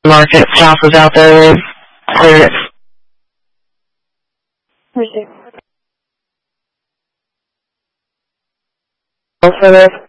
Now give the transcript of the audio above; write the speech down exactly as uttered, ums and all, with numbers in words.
market houses out there. They've cleared it. For this.